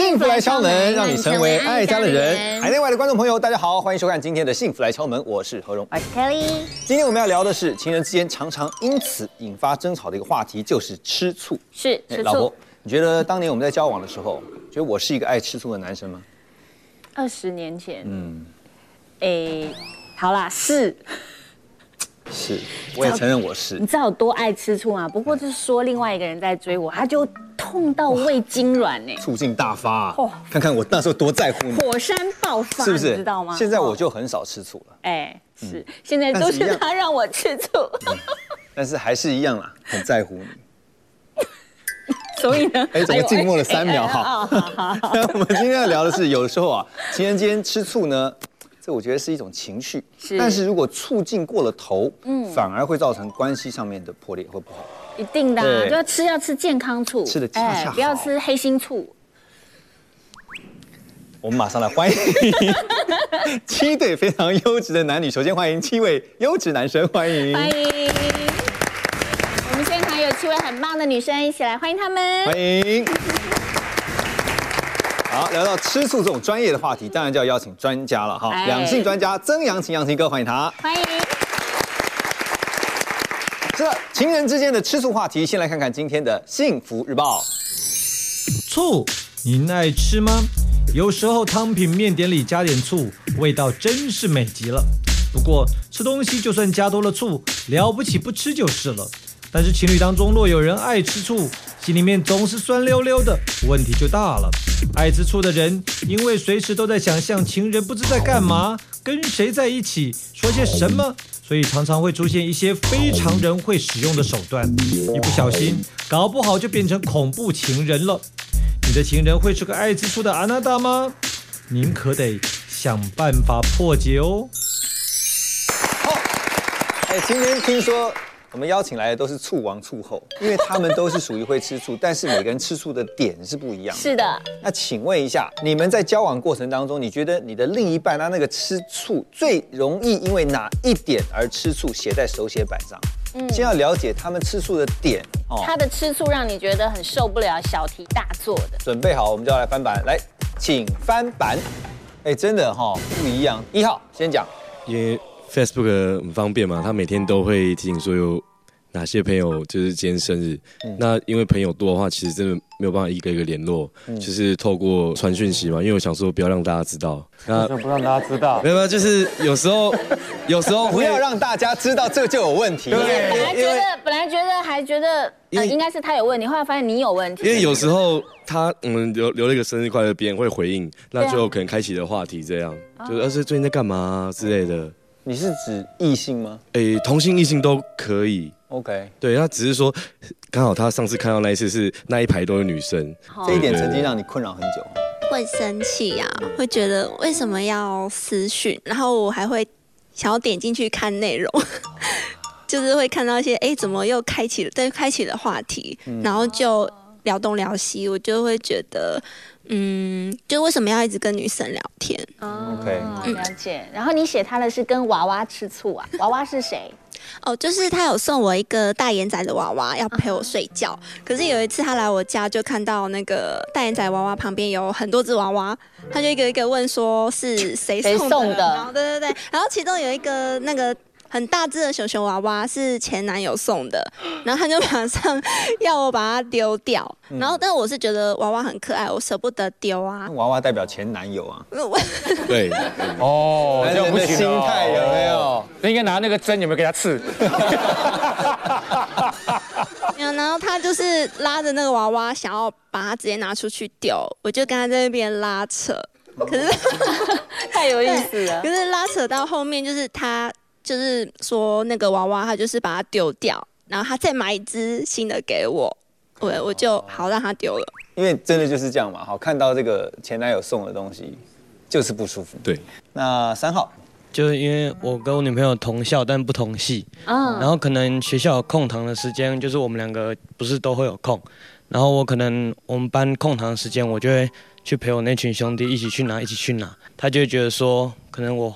幸福来敲门，让你成为爱家的人。海内外的观众朋友，大家好，欢迎收看今天的幸福来敲门，我是何荣， 我是 Kelly。 今天我们要聊的是情人之间常常因此引发争吵的一个话题，就是吃醋。 是吃醋。 老婆，你觉得当年我们在交往的时候，觉得我是一个爱吃醋的男生吗 ？20年前，好啦，是， 我也承认我是。 你知道有多爱吃醋吗？不过就是说另外一个人在追我，他就痛到胃痉挛呢， 醋劲大发啊！看看我那时候多在乎你， 火山爆发， 是不是？ 你知道吗？ 现在我就很少吃醋了。 是，现在都是他让我吃醋， 但是还是一样啦，很在乎你。 所以呢， 怎么静默了3秒？好，那我们今天要聊的是，有的时候啊，情人间吃醋呢，这我觉得是一种情绪，但是如果醋劲过了头，反而会造成关系上面的破裂或不好。 一定的啊，就要吃健康醋， 吃的恰恰好， 不要吃黑心醋。 我们马上来欢迎7对非常优质的男女，首先欢迎7位优质男生，欢迎。 欢迎。我们现场有7位很棒的女生，一起来欢迎他们。 欢迎。好，聊到吃醋这种专业的话题，当然就要邀请专家了哈，两性专家曾阳晴，阳晴哥，欢迎他。 欢迎。 是的，情人之间的吃醋话题，先来看看今天的幸福日报。 醋，您爱吃吗？有时候汤品、面点里加点醋，味道真是美极了。不过吃东西就算加多了醋，了不起不吃就是了。但是情侣当中若有人爱吃醋，心里面总是酸溜溜的，问题就大了。爱吃醋的人，因为随时都在想象情人不知在干嘛，跟谁在一起，说些什么，所以常常会出现一些非常人会使用的手段，一不小心，搞不好就变成恐怖情人了。你的情人会是个爱吃醋的阿娜达吗？您可得想办法破解哦。 好，今天听说我们邀请来的都是醋王醋后，因为他们都是属于会吃醋，但是每个人吃醋的点是不一样的。 是的。 那请问一下，你们在交往过程当中，你觉得你的另一半他那个吃醋最容易因为哪一点而吃醋，写在手写板上？先要了解他们吃醋的点哦。 他的吃醋让你觉得很受不了，小题大做的。 准备好，我们就要来翻版，来，请翻版。真的不一样。1号先讲， 因为 Facebook 很方便嘛，他每天都会提醒说有哪些朋友就是今天生日。那因为朋友多的话，其实真的没有办法一个一个联络，就是透过传讯息嘛。因为我想说不要让大家知道， 那不让大家知道， 没有，就是有时候不要让大家知道，这就有问题。 对，本来还觉得应该是他有问题，后来发现你有问题。 因为有时候我们留了一个生日快乐，别人会回应，那就可能开启的话题这样，就是最近在干嘛之类的。 你是指异性吗？ 同性异性都可以。 OK， 对，他只是说，刚好他上次看到那一次是那一排都是女生， 这一点曾经让你困扰很久。 会生气呀，会觉得为什么要私讯，然后我还会想要点进去看内容，就是会看到一些怎么又开启了话题，然后就聊东聊西，我就会觉得。就为什么要一直跟女生聊天 ？OK， 了解。然后你写他的是跟娃娃吃醋啊？娃娃是谁？ 就是他有送我一个大眼仔的娃娃，要陪我睡觉。可是有一次他来我家，就看到那个大眼仔娃娃旁边有很多只娃娃，他就一个一个问说是谁送的？然后对，然后其中有一个那个很大只的熊熊娃娃是前男友送的，然后他就马上要我把它丢掉。然后，但我是觉得娃娃很可爱，我舍不得丢啊。 娃娃代表前男友啊。 对。 男人的心态有没有？ 应该拿那个针有没有给他刺？ 然后他就是拉着那个娃娃，想要把它直接拿出去丢，我就跟他在那边拉扯。可是太有意思了。 可是拉扯到后面，就是他就是说那个娃娃，他就是把它丢掉，然后他再买一只新的给我。我就好让他丢了， 因为真的就是这样嘛。好，看到这个前男友送的东西，就是不舒服。 对， 那3号， 就是因为我跟我女朋友同校但不同系，然后可能学校有空堂的时间，就是我们2个不是都会有空，然后我们班空堂的时间，我就会去陪我那群兄弟一起去哪，他就会觉得说，可能我